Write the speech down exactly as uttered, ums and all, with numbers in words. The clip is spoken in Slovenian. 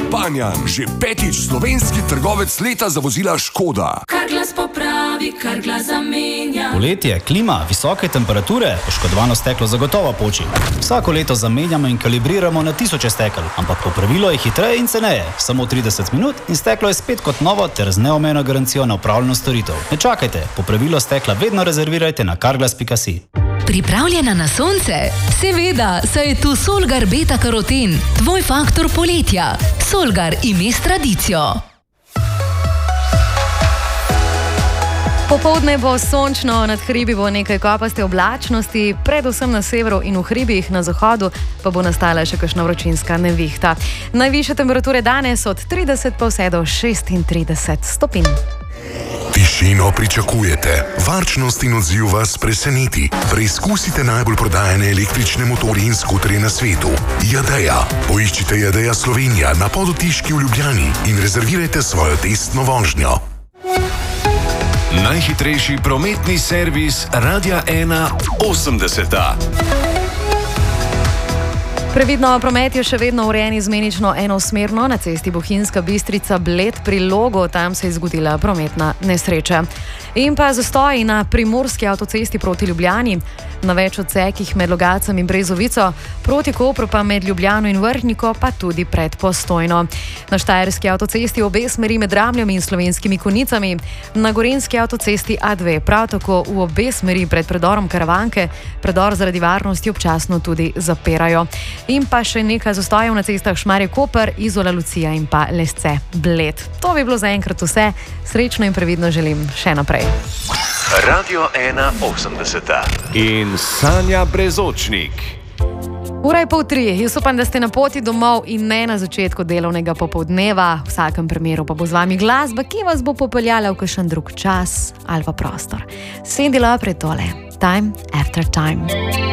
Panjan, že petič slovenski trgovec leta za vozila Škoda. Carglass popravi, Carglass zamenja. Poletje, klima, visoke temperature, poškodovano steklo zagotovo poči. Vsako leto zamenjamo in kalibriramo na tisoče stekel, ampak popravilo je hitreje in ceneje. Samo trideset minut in steklo je spet kot novo ter z neomejeno garancijo na upravljeno storitev. Ne čakajte, popravilo stekla vedno rezervirajte na carglass pika si. Pripravljena na sonce? Seveda, saj je tu Solgar Beta Karoten, tvoj faktor poletja. Solgar, ime s tradicijo. Popoldne bo sončno, nad hribi bo nekaj kopaste oblačnosti, predvsem na severu in v hribih na zahodu pa bo nastala še kakšna vročinska nevihta. Najvišje temperature danes od trideset pa vse do šestintrideset stopinj. Tišino pričakujete, varčnost in odziv vas preseneti. Preizkusite najbolj prodajane električne motorje in skuterje na svetu. Jadeja. Poiščite Jadeja Slovenija na Podotiški v Ljubljani in rezervirajte svojo testno vožnjo. Najhitrejši prometni servis Radia ena osemdeseta. Previdno, promet je še vedno urejen izmenično enosmerno na cesti Bohinjska Bistrica Bled pri Logu, tam se je zgodila prometna nesreča. In pa zastoji na primorski avtocesti proti Ljubljani, na več odsekih med Logatcem in Brezovico, proti Kopru pa med Ljubljano in Vrhniko, pa tudi pred Postojno. Na štajerski avtocesti obe smeri med Ramljami in Slovenskimi Konjicami, na gorenjski avtocesti A dve, prav tako v obe smeri pred predorom Karavanke, predor zaradi varnosti občasno tudi zapirajo. In pa še nekaj zastojev na cestah Šmarje-Koper, Izola Lucija in pa Lesce Bled. To bi bilo zaenkrat vse. Srečno in previdno želim še naprej. Radio ena osemdeseta In Sanja Brezočnik. Ura je pol tri, jaz upam, da ste na poti domov in ne na začetku delovnega popoldneva. V vsakem primeru pa bo z vami glasba, ki vas bo popeljala v kakšen drug čas ali pa prostor. Cindy Lauper je tole. Time after time.